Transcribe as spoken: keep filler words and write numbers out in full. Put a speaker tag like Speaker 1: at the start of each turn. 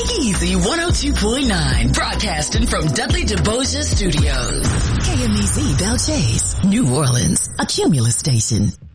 Speaker 1: Easy one oh two point nine, broadcasting from Dudley DeBoja Studios. K M E Z Belle Chase, New Orleans, a Cumulus station.